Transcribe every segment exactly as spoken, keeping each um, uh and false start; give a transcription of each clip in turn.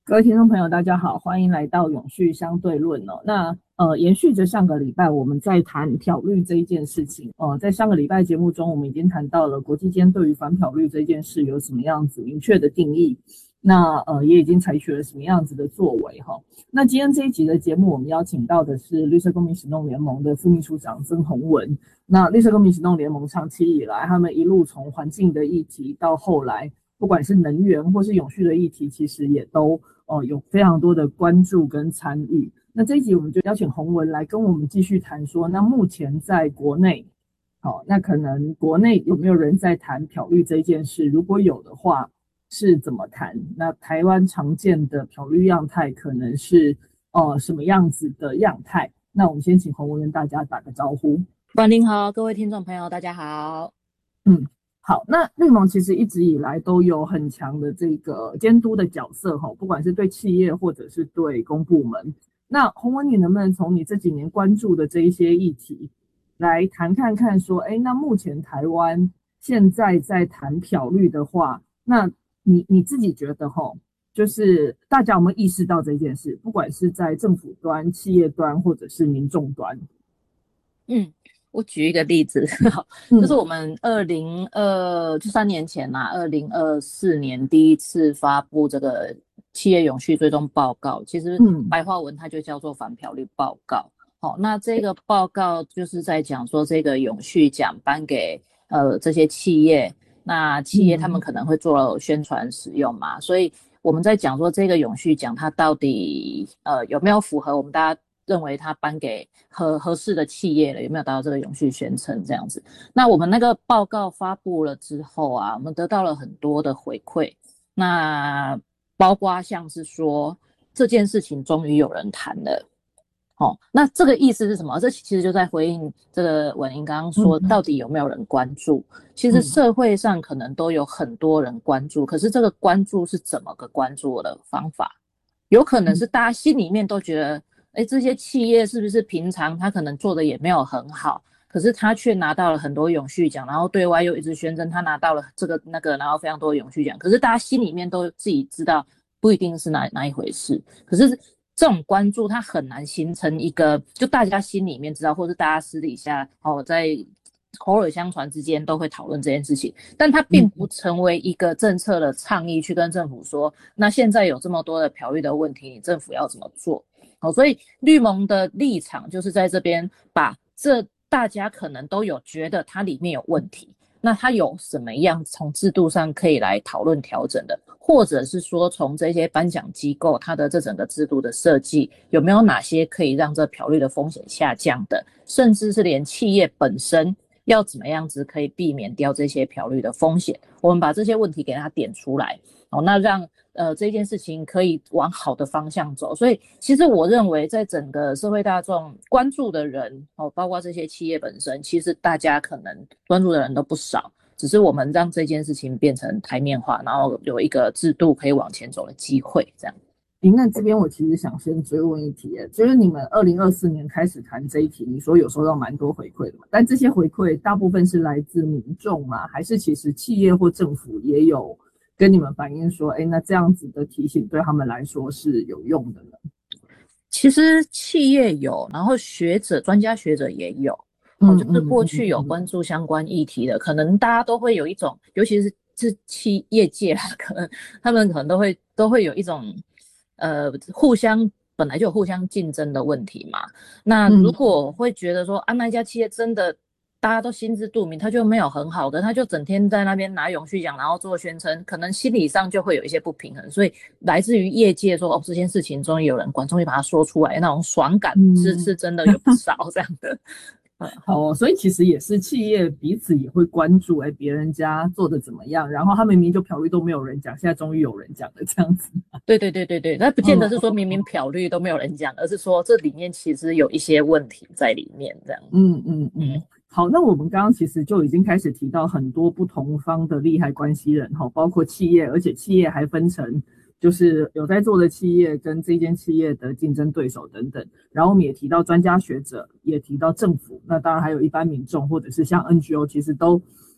各位听众朋友，大家好，欢迎来到永续相对论哦。那呃，延续着上个礼拜我们在谈漂绿这一件事情，呃，在上个礼拜节目中，我们已经谈到了国际间对于反漂绿这件事有什么样子明确的定义，那呃也已经采取了什么样子的作为哈。那今天这一集的节目，我们邀请到的是绿色公民行动联盟的副秘书长曾宏文。那绿色公民行动联盟长期以来，他们一路从环境的议题到后来，不管是能源或是永续的议题，其实也都呃有非常多的关注跟参与。那这一集我们就邀请宏文来跟我们继续谈说，那目前在国内，好，那可能国内有没有人在谈漂绿这件事？如果有的话，是怎么谈？那台湾常见的漂绿样态可能是呃什么样子的样态？那我们先请宏文跟大家打个招呼。 关您好，各位听众朋友，大家好。 嗯。好，那绿盟其实一直以来都有很强的这个监督的角色，不管是对企业或者是对公部门。那宏文，你能不能从你这几年关注的这一些议题来谈看看说，哎，那目前台湾现在在谈漂绿的话，那你你自己觉得齁，就是大家有没有意识到这件事，不管是在政府端、企业端或者是民众端？ 嗯。我举一个例子，就是我们二零二就三年前啦、啊，二零二四年第一次发布这个企业永续追踪报告，其实白话文它就叫做反漂绿报告。好、哦，那这个报告就是在讲说这个永续奖颁给呃这些企业，那企业他们可能会做宣传使用嘛，所以我们在讲说这个永续奖它到底呃有没有符合我们大家认为他颁给合合适的企业了，有没有达到这个永续宣称这样子？那我们那个报告发布了之后啊，我们得到了很多的回馈，那包括像是说这件事情终于有人谈了。哦，那这个意思是什么？这其实就在回应这个文英刚刚说，到底有没有人关注？其实社会上可能都有很多人关注，可是这个关注是怎么个关注的方法？有可能是大家心里面都觉得，哎，这些企业是不是平常他可能做的也没有很好，可是他却拿到了很多永续奖，然后对外又一直宣称他拿到了这个那个，然后非常多的永续奖，可是大家心里面都自己知道不一定是哪哪一回事。可是这种关注它很难形成一个，就大家心里面知道，或是大家私底下哦在口耳相传之间都会讨论这件事情，但它并不成为一个政策的倡议去跟政府说，那现在有这么多的漂绿的问题，你政府要怎么做？好，所以绿盟的立场就是在这边把这大家可能都有觉得它里面有问题，那它有什么样从制度上可以来讨论调整的，或者是说从这些颁奖机构它的这整个制度的设计有没有哪些可以让这漂绿的风险下降的，甚至是连企业本身要怎么样子可以避免掉这些漂绿的风险，我们把这些问题给它点出来，哦，那让呃这件事情可以往好的方向走。所以其实我认为在整个社会大众关注的人，哦，包括这些企业本身，其实大家可能关注的人都不少，只是我们让这件事情变成台面化，然后有一个制度可以往前走的机会这样。 那这边我其实想先追问一题，就是你们二零二四年开始谈这一题，你说有收到蛮多回馈的嘛？但这些回馈大部分是来自民众吗？还是其实企业或政府也有跟你们反映说，哎，那这样子的提醒对他们来说是有用的呢？ 其实企业有，然后学者、专家学者也有，哦，就是过去有关注相关议题的，可能大家都会有一种，尤其是是企业界，可能他们可能都会都会有一种。呃，互相本来就有互相竞争的问题嘛。那如果会觉得说，啊，那一家企业真的大家都心知肚明，他就没有很好的，他就整天在那边拿永续奖，然后做宣称，可能心理上就会有一些不平衡。所以来自于业界说，哦，这件事情终于有人管，终于把它说出来，那种爽感是、嗯、是真的有不少这样的。 好、哦，所以其实也是企业彼此也会关注，哎，别人家做的怎么样，然后他明明就漂绿都没有人讲，现在终于有人讲了这样子。 对对对对对，那不见得是说明明漂绿都没有人讲，而是说这里面其实有一些问题在里面这样。 嗯嗯嗯。好，那我们刚刚其实就已经开始提到很多不同方的利害关系人，包括企业，而且企业还分成就是有在做的企业跟这间企业的竞争对手等等，然后我们也提到专家学者，也提到政府，那当然还有一般民众或者是像 N G O， 其实都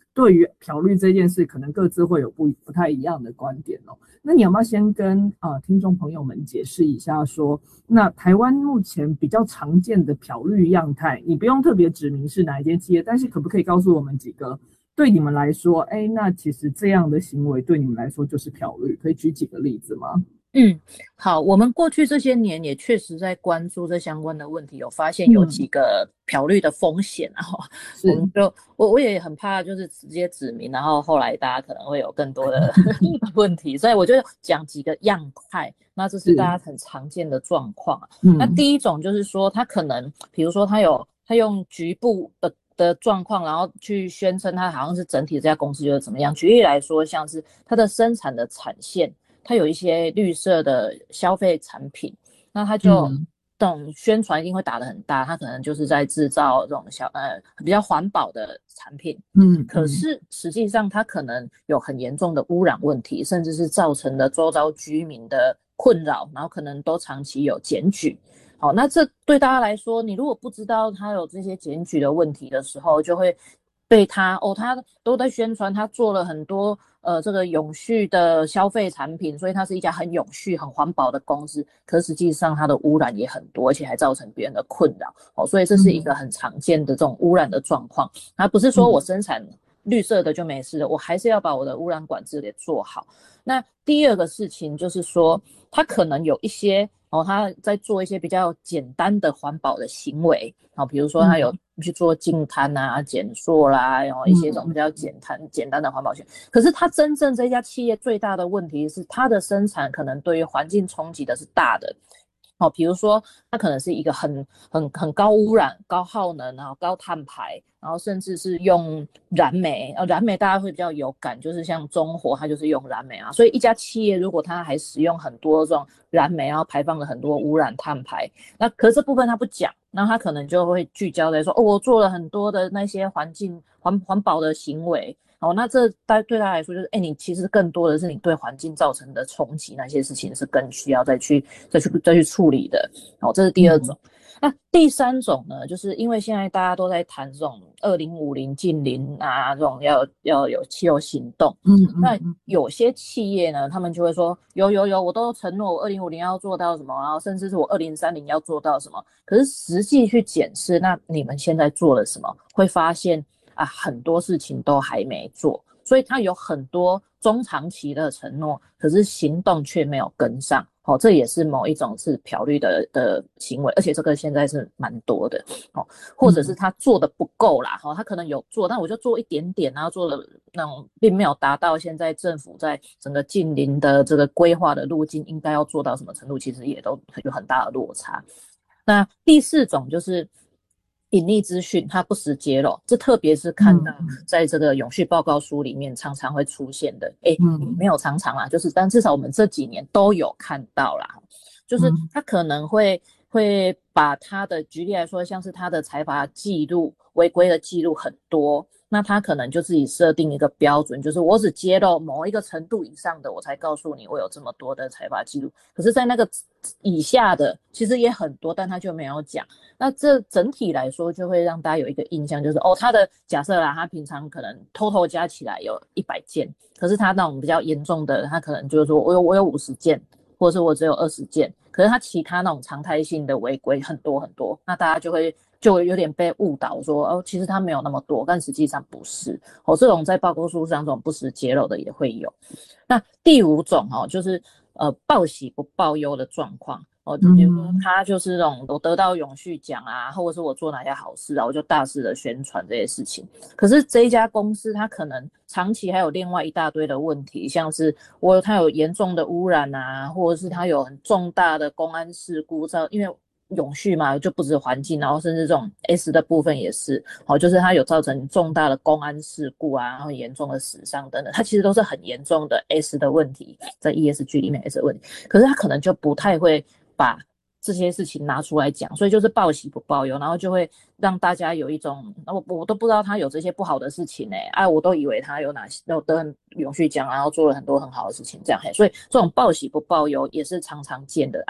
对于漂绿这件事，可能各自会有不不太一样的观点哦。那你要不要先跟呃听众朋友们解释一下说，那台湾目前比较常见的漂绿样态，你不用特别指明是哪一间企业，但是可不可以告诉我们几个对你们来说，哎，那其实这样的行为对你们来说就是漂绿，可以举几个例子吗？ 嗯，好，我们过去这些年也确实在关注这相关的问题，有发现有几个漂绿的风险，然后我们就我我也很怕就是直接指明，然后后来大家可能会有更多的问题，所以我就讲几个样态，那这是大家很常见的状况。那第一种就是说，他可能比如说他有他用局部的的状况，然后去宣称他好像是整体这家公司就是怎么样。举例来说，像是它的生产的产线。它有一些绿色的消费产品，那它就这种宣传一定会打得很大，它可能就是在制造这种小呃比较环保的产品，嗯，可是实际上它可能有很严重的污染问题，甚至是造成了周遭居民的困扰，然后可能都长期有检举。好，那这对大家来说，你如果不知道它有这些检举的问题的时候，就会被他哦，他都在宣传他做了很多呃这个永续的消费产品，所以它是一家很永续、很环保的公司。可实际上它的污染也很多，而且还造成别人的困扰哦，所以这是一个很常见的这种污染的状况。它不是说我生产绿色的就没事了，我还是要把我的污染管制给做好。那第二个事情就是说，它可能有一些哦，他在做一些比较简单的环保的行为，好、哦，比如说他有去做净滩啊、减塑啦，然后一些这种比较简单、简单的环保行为。可是他真正这家企业最大的问题是，它的生产可能对于环境冲击的是大的。哦，比如说它可能是一个很很很高污染、高耗能，然后高碳排，然后甚至是用燃煤，呃，燃煤大家会比较有感，就是像中火，它就是用燃煤啊。所以一家企业如果它还使用很多这种燃煤，然后排放了很多污染碳排，那可是这部分它不讲，那它可能就会聚焦在说，哦，我做了很多的那些环境环环保的行为。哦，那这对他来说就是，哎，你其实更多的是你对环境造成的冲击，那些事情是更需要再去再去再去处理的。哦，这是第二种。嗯、那第三种呢，就是因为现在大家都在谈这种二零五零近零啊，这种要要有气候行动。嗯嗯。那有些企业呢，他们就会说，有有有，我都承诺我二零五零要做到什么，然后甚至是我二零三零要做到什么。可是实际去检视，那你们现在做了什么，会发现。啊，很多事情都还没做，所以他有很多中长期的承诺，可是行动却没有跟上。哦，这也是某一种是漂绿的的行为，而且这个现在是蛮多的。哦，或者是他做的不够啦，哦，他可能有做，但我就做一点点，然后做了那种并没有达到现在政府在整个近邻的这个规划的路径应该要做到什么程度，其实也都有很大的落差。那第四种就是隐匿资讯，它不实揭露，这特别是看到在这个永续报告书里面常常会出现的。哎、嗯，没有常常啦，就是但至少我们这几年都有看到啦，就是他可能会会把他的举例来说，像是他的财阀记录违规的记录很多。那他可能就自己设定一个标准，就是我只揭露某一个程度以上的，我才告诉你我有这么多的财阀记录。可是在那个以下的其实也很多，但他就没有讲。那这整体来说就会让大家有一个印象，就是哦，他的假设啦，他平常可能偷偷加起来有一百件，可是他那种比较严重的，他可能就是说我有我有五十件，或者是我只有二十件，可是他其他那种常态性的违规很多很多，那大家就会就有点被误导说哦，其实他没有那么多，但实际上不是。哦，这种在报告书上这种不实揭露的也会有。那第五种哦，就是呃报喜不报忧的状况。哦，就比如说他就是那种我得到永续奖啊，或者是我做哪些好事啊，我就大肆的宣传这些事情。可是这一家公司它可能长期还有另外一大堆的问题，像是我它有严重的污染啊，或者是它有很重大的公安事故，因为永续嘛，就不止环境，然后甚至这种 S 的部分也是，哦，就是它有造成重大的公安事故啊，然后严重的死伤等等，它其实都是很严重的 S 的问题，在 E S G 里面 S 的问题，可是它可能就不太会把这些事情拿出来讲，所以就是报喜不报忧，然后就会让大家有一种我我都不知道他有这些不好的事情哎、欸，啊，我都以为他有哪些有得永续奖，然后做了很多很好的事情这样，所以这种报喜不报忧也是常常见的啊，在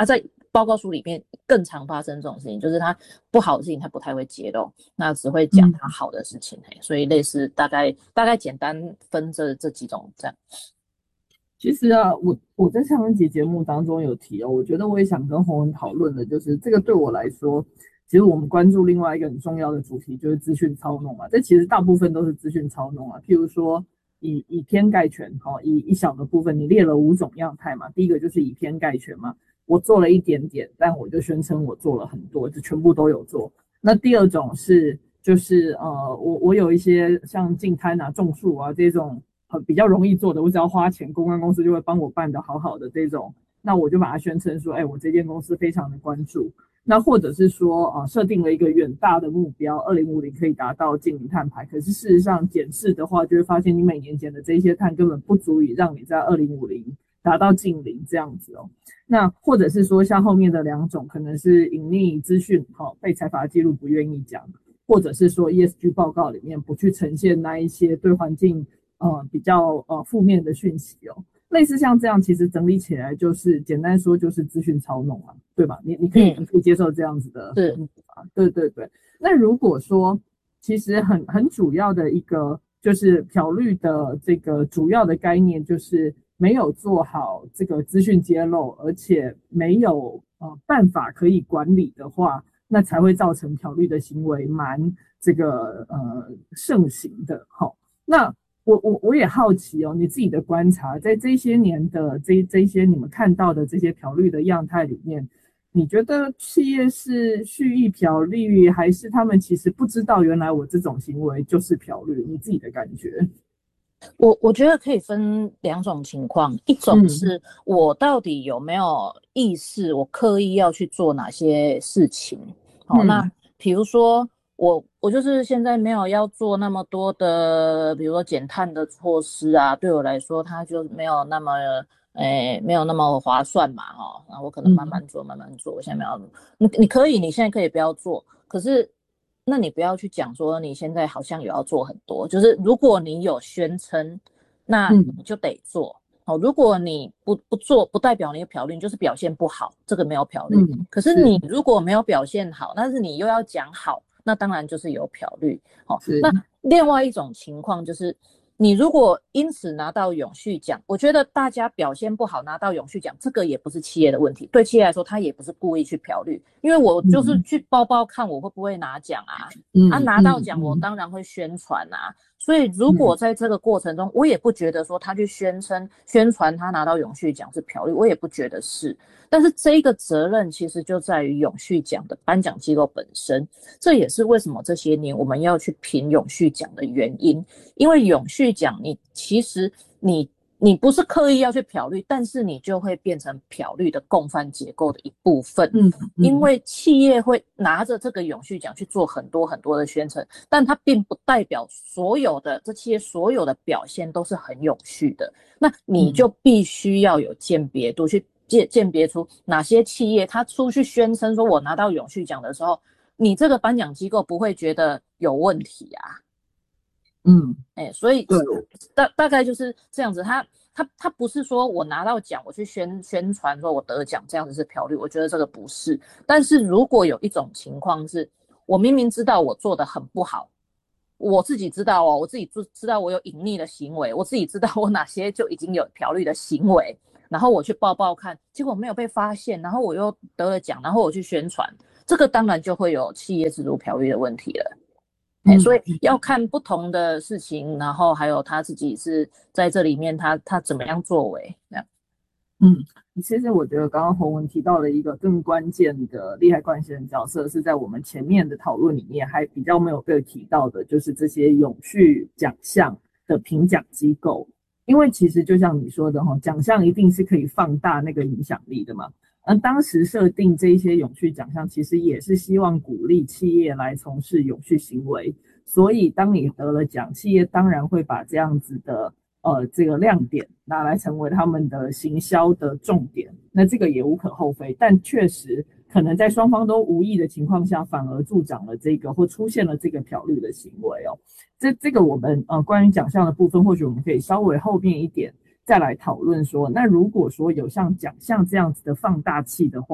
报告书里面更常发生这种事情，就是他不好的事情他不太会揭露，那只会讲他好的事情，嗯、所以类似大概大概简单分这这几种这样。 其实啊，我我在上一集节目当中有提哦，我觉得我也想跟洪文讨论的，就是这个对我来说，其实我们关注另外一个很重要的主题，就是资讯操弄嘛。这其实大部分都是资讯操弄啊。譬如说以以偏概全，哦，以一小的部分，你列了五种样态嘛。第一个就是以偏概全嘛，我做了一点点，但我就宣称我做了很多，就全部都有做。那第二种是就是呃，我我有一些像净滩啊、种树啊这种。很比较容易做的，我只要花钱，公关公司就会帮我办得好好的这种，那我就把它宣称说，哎，我这间公司非常的关注。那或者是说，啊、呃，设定了一个远大的目标，二零五零可以达到净零碳排，可是事实上检视的话，就会发现你每年减的这些碳根本不足以让你在二零五零达到净零这样子哦。那或者是说，像后面的两种，可能是隐匿资讯，好、哦、被财阀记录不愿意讲，或者是说 E S G 报告里面不去呈现那一些对环境。呃，比较呃负面的讯息哦，类似像这样，其实整理起来就是简单说就是资讯操弄啊，对吧？你你可以、嗯、你可以接受这样子的， 是啊，对对对。那如果说其实很很主要的一个就是漂绿的这个主要的概念就是没有做好这个资讯揭露，而且没有呃办法可以管理的话，那才会造成漂绿的行为蛮这个呃盛行的。好，那。我我我也好奇哦，你自己的观察，在这些年的这这些你们看到的这些漂绿的样态里面，你觉得企业是蓄意漂绿，还是他们其实不知道原来我这种行为就是漂绿？你自己的感觉？ 我我觉得可以分两种情况，一种是我到底有没有意识，我刻意要去做哪些事情。好、嗯，那比如说。我我就是现在没有要做那么多的，比如说减碳的措施啊，对我来说，它就没有那么，诶，没有那么划算嘛，哈、哦，那我可能慢慢做，嗯、慢慢做。我现在没有，你你可以，你现在可以不要做，可是，那你不要去讲说你现在好像有要做很多，就是如果你有宣称，那你就得做。嗯、哦，如果你不不做，不代表你有漂绿，就是表现不好，这个没有漂绿。嗯、可是你如果没有表现好，但是你又要讲好。那当然就是有漂绿，哦，那另外一种情况就是，你如果因此拿到永续奖，我觉得大家表现不好拿到永续奖，这个也不是企业的问题，对企业来说，他也不是故意去漂绿，因为我就是去包包看我会不会拿奖啊，嗯、啊拿到奖我当然会宣传啊，所以如果在这个过程中，我也不觉得说他去宣称宣传他拿到永续奖是漂绿，我也不觉得是。但是这个责任其实就在于永续奖的颁奖机构本身，这也是为什么这些年我们要去评永续奖的原因。因为永续奖，你其实你你不是刻意要去漂绿，但是你就会变成漂绿的共犯结构的一部分。嗯，嗯因为企业会拿着这个永续奖去做很多很多的宣传，但它并不代表所有的这企业所有的表现都是很永续的。那你就必须要有鉴别度去。鉴别出哪些企业他出去宣称说我拿到永续奖的时候，你这个颁奖机构不会觉得有问题啊。嗯，哎、欸，所以大大概就是这样子，他他他不是说我拿到奖我去宣宣传说我得奖这样子是漂绿，我觉得这个不是。但是如果有一种情况是我明明知道我做得很不好，我自己知道哦，我自己知道我有隐匿的行为，我自己知道我哪些就已经有漂绿的行为。然后我去报报看，结果没有被发现，然后我又得了奖，然后我去宣传，这个当然就会有企业制度漂绿的问题了。嗯、所以要看不同的事情，然后还有他自己是在这里面他他怎么样作为这样。 嗯，其实我觉得刚刚洪文提到了一个更关键的利害关系人角色，是在我们前面的讨论里面还比较没有被提到的，就是这些永续奖项的评奖机构。因为其实就像你说的，奖项一定是可以放大那个影响力的嘛。而当时设定这一些永续奖项，其实也是希望鼓励企业来从事永续行为。所以当你得了奖，企业当然会把这样子的呃这个亮点拿来成为他们的行销的重点。那这个也无可厚非，但确实可能在双方都无意的情况下，反而助长了这个或出现了这个漂绿的行为哦。这这个我们呃关于奖项的部分，或许我们可以稍微后面一点再来讨论说，那如果说有像奖项这样子的放大器的话，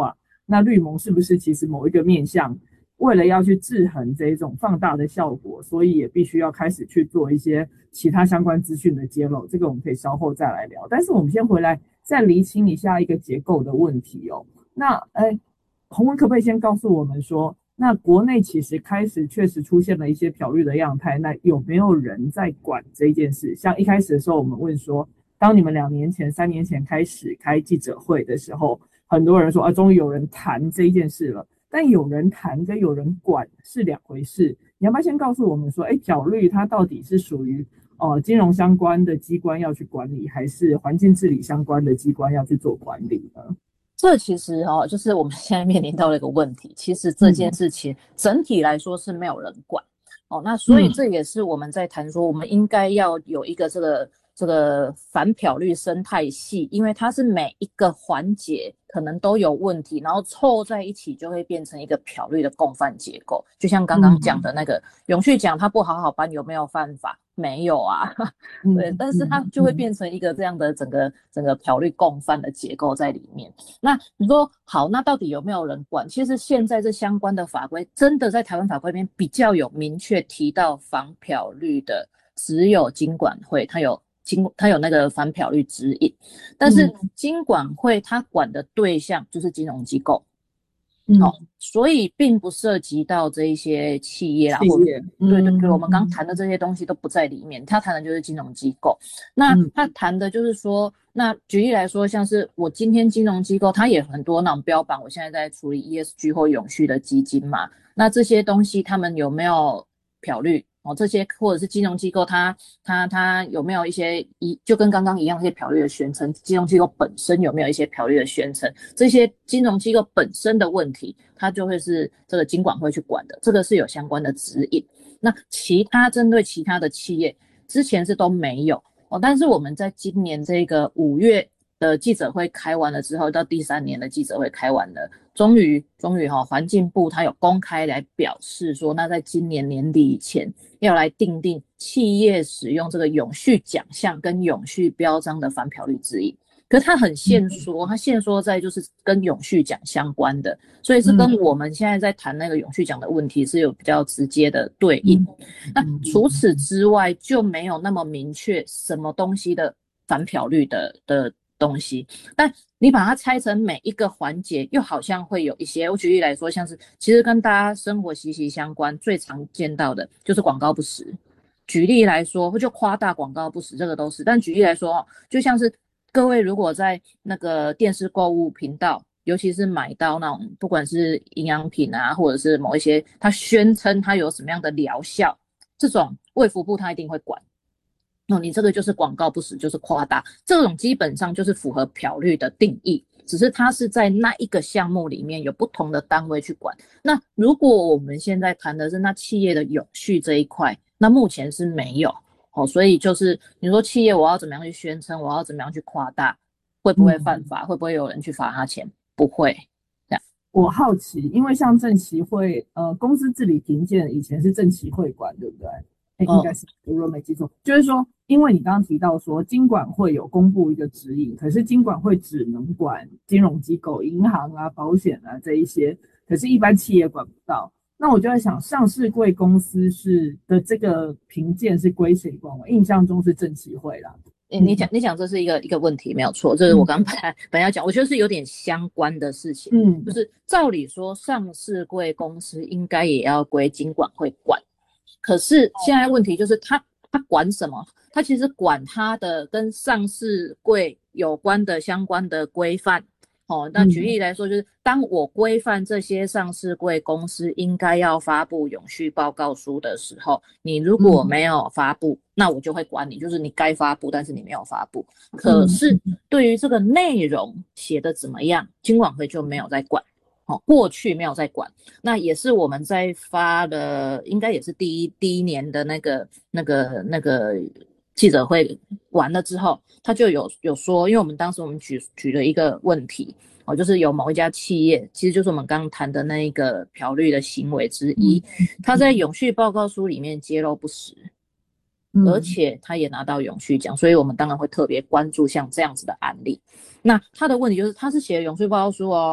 那绿盟是不是其实某一个面向，为了要去制衡这一种放大的效果，所以也必须要开始去做一些其他相关资讯的揭露，这个我们可以稍后再来聊。但是我们先回来再厘清一下一个结构的问题哦。那哎，洪文可不可以先告诉我们说，那国内其实开始确实出现了一些漂绿的样态，那有没有人在管这件事？像一开始的时候我们问说，当你们两年前、三年前开始开记者会的时候，很多人说啊，终于有人谈这一件事了。但有人谈跟有人管是两回事。你要不要先告诉我们说，哎，漂绿它到底是属于呃金融相关的机关要去管理，还是环境治理相关的机关要去做管理呢？ 这其实哦，就是我们现在面临到了一个问题。其实这件事情整体来说是没有人管、嗯、哦，那所以这也是我们在谈说，我们应该要有一个这个这个反漂绿生态系，因为它是每一个环节可能都有问题，然后凑在一起就会变成一个漂绿的共犯结构。就像刚刚讲的那个、嗯、永续讲他不好好办有没有犯法？没有啊，对，但是它就会变成一个这样的整个整个漂绿共犯的结构在里面。那你说好，那到底有没有人管？其实现在这相关的法规真的在台湾法规里面比较有明确提到防漂绿的，只有金管会，它有金它有那个反漂绿指引，但是金管会它管的对象就是金融机构。 嗯、 哦，所以并不涉及到这一些企业啦， 企业， 或对对对，我们刚谈的这些东西都不在里面。他谈的就是金融机构，那他谈的就是说，那举例来说，像是我今天金融机构，它也很多那种标榜，我现在在处理 E S G 或永续的基金嘛，那这些东西他们有没有漂绿？哦，这些或者是金融机构它，它它它有没有一些一就跟刚刚一样，这些漂绿的宣称，金融机构本身有没有一些漂绿的宣称？这些金融机构本身的问题，它就会是这个金管会去管的，这个是有相关的指引。那其他针对其他的企业，之前是都没有哦，但是我们在今年这个五月的记者会开完了之后，到第三年的记者会开完了，终于终于哈、哦，环境部它有公开来表示说，那在今年年底以前要来订定企业使用这个永续奖项跟永续标章的反漂绿指引。可是它很限缩，它限缩在就是跟永续奖相关的，所以是跟我们现在在谈那个永续奖的问题是有比较直接的对应。那除此之外就没有那么明确什么东西的反漂绿的的东西，但你把它拆成每一个环节，又好像会有一些。我举例来说，像是其实跟大家生活息息相关，最常见到的就是广告不实。举例来说，就夸大广告不实，这个都是。但举例来说，就像是各位如果在那个电视购物频道，尤其是买到那种不管是营养品啊，或者是某一些它宣称它有什么样的疗效，这种卫福部它一定会管。哦，你这个就是广告不实，就是夸大，这种基本上就是符合漂绿的定义，只是它是在那一个项目里面有不同的单位去管。那如果我们现在谈的是那企业的永续这一块，那目前是没有哦，所以就是你说企业我要怎么样去宣称，我要怎么样去夸大，会不会犯法？嗯、会不会有人去罚他钱？不会。这样， 我好奇，因为像政企会，呃，公司治理评鉴以前是政企会管，对不对？欸、应该是，如果没记错，就是说，因为你刚刚提到说金管会有公布一个指引，可是金管会只能管金融机构、银行啊、保险啊这一些，可是一般企业管不到。那我就在想，上市柜公司是的这个评鉴是归谁管？我印象中是政企会啦。 欸、你讲你讲这是一个一个问题，没有错，这是我刚刚本来、嗯、本来要讲，我觉得是有点相关的事情。嗯，就是照理说，上市柜公司应该也要归金管会管。可是现在问题就是他他管什么？他其实管他的跟上市柜有关的相关的规范。哦，那举例来说，就是当我规范这些上市柜公司应该要发布永续报告书的时候，你如果没有发布，那我就会管你，就是你该发布，但是你没有发布。可是对于这个内容写的怎么样，金管会就没有在管。哦，过去没有在管，那也是我们在发的，应该也是第一第一年的那个那个那个记者会完了之后，他就有有说，因为我们当时我们举举了一个问题，哦，就是有某一家企业，其实就是我们刚刚谈的那一个漂绿的行为之一，他在永续报告书里面揭露不实，而且他也拿到永续奖，所以我们当然会特别关注像这样子的案例。那他的问题就是，他是写永续报告书哦。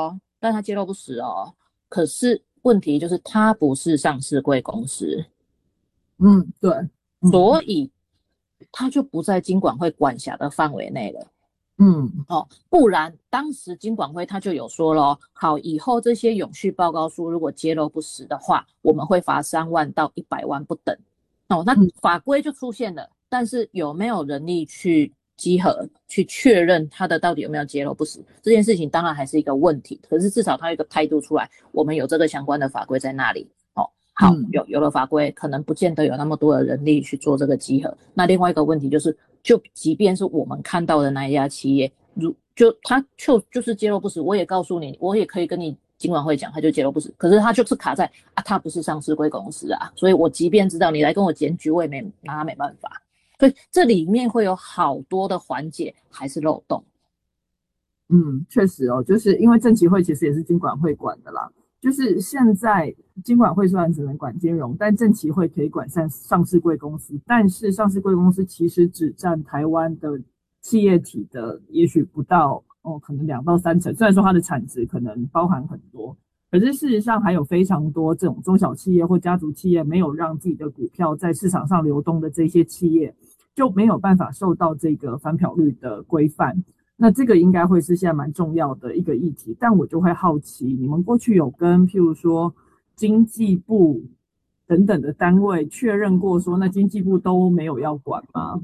但它揭露不实哦。可是问题就是它不是上市贵公司， 嗯，对，嗯所以它就不在金管会管辖的范围内了。 嗯哦，不然当时金管会他就有说了，好，以后这些永续报告书如果揭露不实的话，我们会罚三万到一百万不等。哦，那嗯法规就出现了，但是有没有人力去稽核、去确认它的到底有没有揭露不实这件事情，当然还是一个问题。可是至少它有一个态度出来，我们有这个相关的法规在那里。哦，好， 嗯有有了法规，可能不见得有那么多的人力去做这个稽核。那另外一个问题就是，就即便是我们看到的那一家企业，如就他就就是揭露不实，我也告诉你，我也可以跟你金管会讲，他就揭露不实，可是他就是卡在啊，他不是上市贵公司啊，所以我即便知道你来跟我检举，我也没拿他没办法。所以这里面会有好多的环节还是漏洞。 嗯，确实哦，就是因为证期会其实也是金管会管的啦。就是现在金管会虽然只能管金融，但证期会可以管上上市贵公司，但是上市贵公司其实只占台湾的企业体的也许不到哦，可能两到三成。虽然说它的产值可能包含很多，可是事实上还有非常多这种中小企业或家族企业没有让自己的股票在市场上流动的这些企业，就没有办法受到这个反漂率的规范。那这个应该会是现在蛮重要的一个议题，但我就会好奇，你们过去有跟譬如说经济部等等的单位确认过说，那经济部都没有要管吗？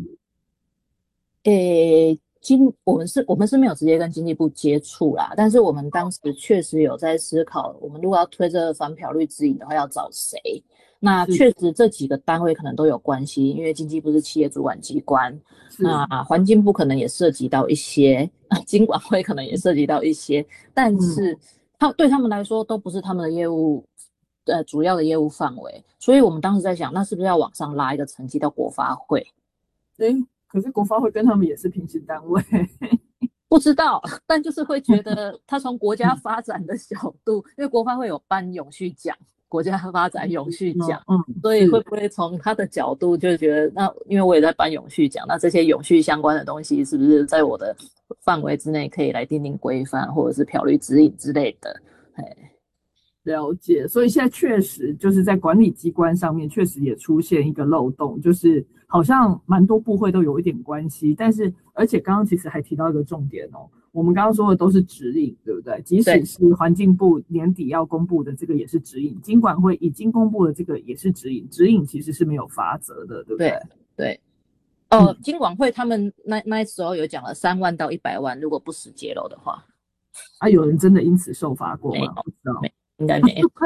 诶，经我们是我们是没有直接跟经济部接触啦，但是我们当时确实有在思考，我们如果要推这个反漂率指引的话，要找谁？那确实这几个单位可能都有关系，因为经济部是企业主管机关，那环境部可能也涉及到一些，金管会可能也涉及到一些，但是他对他们来说都不是他们的业务，呃，主要的业务范围，所以我们当时在想，那是不是要往上拉一个层级到国发会？ 诶，可是国发会跟他们也是平行单位。 不知道，但就是会觉得他从国家发展的角度，因为国发会有颁永续奖，国家发展永续奖，嗯，所以会不会从他的角度就觉得，那因为我也在颁永续奖，那这些永续相关的东西是不是在我的范围之内可以来订定规范，或者是漂绿指引之类的？ 了解，所以现在确实就是在管理机关上面确实也出现一个漏洞，就是好像蛮多部会都有一点关系，但是而且刚刚其实还提到一个重点哦，我们刚刚说的都是指引，对不对？即使是环境部年底要公布的这个也是指引，金管会已经公布的这个也是指引，指引其实是没有罚则的，对不对？ 对对。哦，金管会他们那那时候有讲了三万到一百万，如果不实揭露的话。 啊，有人真的因此受罚过吗？不知道。 应该没有。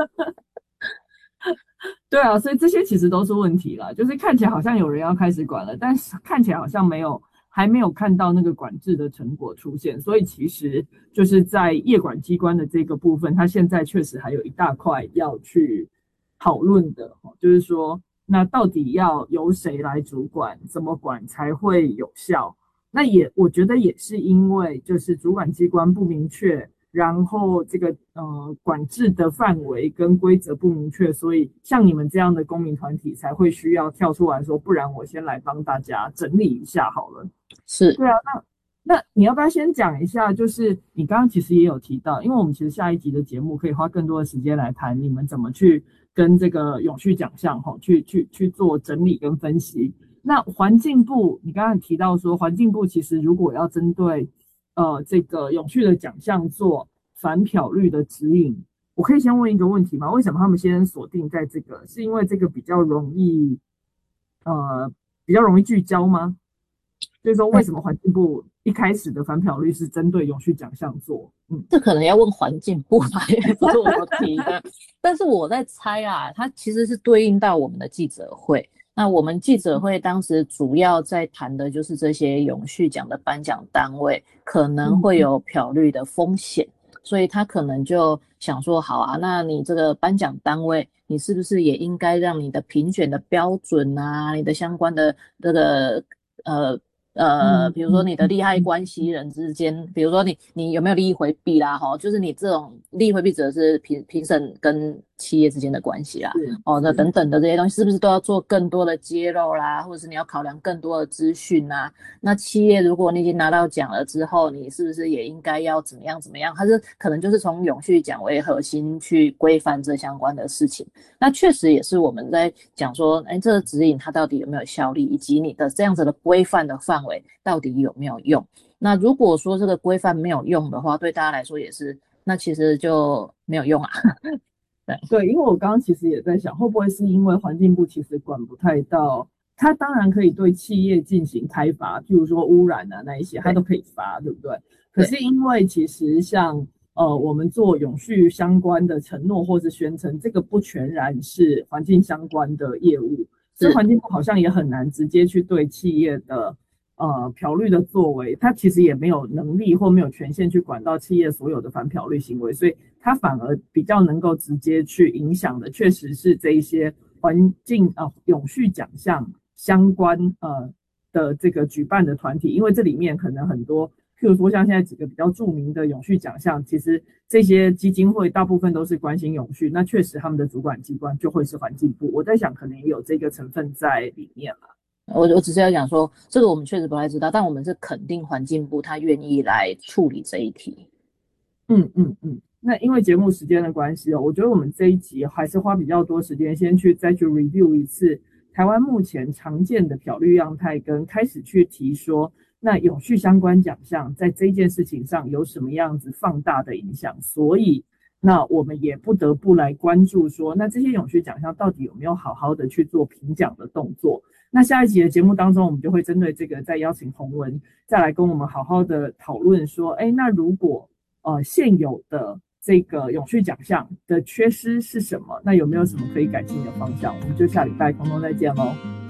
对啊，所以这些其实都是问题啦，就是看起来好像有人要开始管了，但是看起来好像没有，还没有看到那个管制的成果出现，所以其实就是在业管机关的这个部分，它现在确实还有一大块要去讨论的，就是说，那到底要由谁来主管，怎么管才会有效？那也我觉得也是因为就是主管机关不明确。然后这个呃管制的范围跟规则不明确，所以像你们这样的公民团体才会需要跳出来说，不然我先来帮大家整理一下好了。 是， 对啊，那那你要不要先讲一下？就是你刚刚其实也有提到，因为我们其实下一集的节目可以花更多的时间来谈你们怎么去跟这个永续奖项哈，去去去做整理跟分析。那环境部，你刚刚提到说，环境部其实如果要针对呃，这个永续的奖项做反漂率的指引，我可以先问一个问题吗？为什么他们先锁定在这个？是因为这个比较容易，呃，比较容易聚焦吗？就是说，为什么环境部一开始的反漂率是针对永续奖项做？ 嗯，这可能要问环境部吧，也不是我提的。但是我在猜啊，它其实是对应到我们的记者会。那我们记者会当时主要在谈的就是这些永续奖的颁奖单位可能会有漂绿的风险，所以他可能就想说，好啊，那你这个颁奖单位，你是不是也应该让你的评选的标准啊，你的相关的这个呃呃，比如说你的利害关系人之间，比如说你你有没有利益回避啦，哈，就是你这种利益回避者是评评审跟企业之间的关系啦，哦，那等等的这些东西是不是都要做更多的揭露啦，或者是你要考量更多的资讯啊？那企业如果你已经拿到奖了之后，你是不是也应该要怎么样怎么样？它是可能就是从永续奖为核心去规范这相关的事情。那确实也是我们在讲说，哎，这个指引它到底有没有效力，以及你的这样子的规范的范围到底有没有用？那如果说这个规范没有用的话，对大家来说也是，那其实就没有用啊。 对对，因为我刚刚其实也在想，会不会是因为环境部其实管不太到，它当然可以对企业进行开罚，譬如说污染啊那一些，它都可以罚，对不对？可是因为其实像呃我们做永续相关的承诺或是宣称，这个不全然是环境相关的业务，所以环境部好像也很难直接去对企业的呃漂绿的作为，它其实也没有能力或没有权限去管到企业所有的反漂绿行为，所以它反而比较能够直接去影响的，确实是这一些环境啊、呃、永续奖项相关呃的这个举办的团体，因为这里面可能很多，譬如说像现在几个比较著名的永续奖项，其实这些基金会大部分都是关心永续，那确实他们的主管机关就会是环境部，我在想可能也有这个成分在里面了。 我我只是要讲说，这个我们确实不太知道，但我们是肯定环境部他愿意来处理这一题。 嗯嗯嗯，那因为节目时间的关系哦，我觉得我们这一集还是花比较多时间，先去再去 review 一次台湾目前常见的漂绿样态，跟开始去提说，那永续相关奖项在这件事情上有什么样子放大的影响，所以那我们也不得不来关注说，那这些永续奖项到底有没有好好的去做评奖的动作。那下一集的节目当中，我们就会针对这个再邀请洪文再来跟我们好好的讨论说，哎，那如果呃，现有的这个永续奖项的缺失是什么？那有没有什么可以改进的方向？我们就下礼拜空中再见喽。